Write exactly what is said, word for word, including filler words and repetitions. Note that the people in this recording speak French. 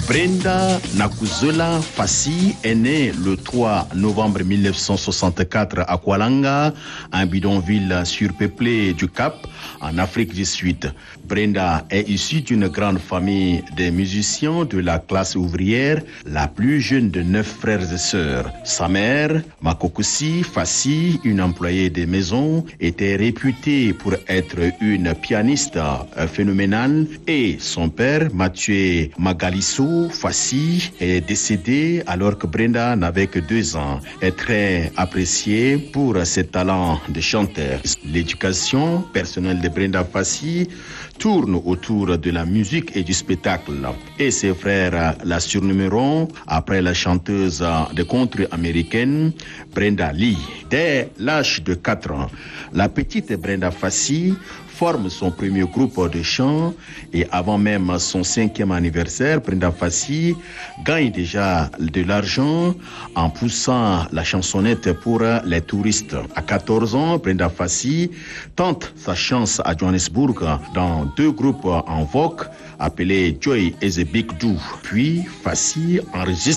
Brenda Nakuzula Fassi est née le trois novembre mille neuf cent soixante-quatre à Kualanga, un bidonville surpeuplé du Cap, en Afrique du Sud. Brenda est issue d'une grande famille de musiciens de la classe ouvrière, la plus jeune de neuf frères et sœurs. Sa mère, Makokusi Fassi, une employée de maison, était réputée pour être une pianiste phénoménale, et son père, Mathieu Magalisso Fassi, est décédé alors que Brenda n'avait que deux ans. Elle est très appréciée pour ses talents de chanteur. L'éducation personnelle de Brenda Fassi tourne autour de la musique et du spectacle. Et ses frères la surnommeront après la chanteuse de country américaine Brenda Lee. Dès l'âge de quatre ans, la petite Brenda Fassi forme son premier groupe de chant et avant même son cinquième anniversaire, Brenda Fassi gagne déjà de l'argent en poussant la chansonnette pour les touristes. À quatorze ans, Brenda Fassi tente sa chance à Johannesburg dans deux groupes en vogue appelés Joy et The Big Do. Puis Fassi enregistre